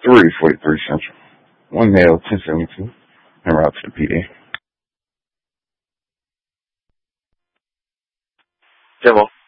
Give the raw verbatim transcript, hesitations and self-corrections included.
three forty-three Central. One male, ten seventy-two, en route to the P D. Jimbo.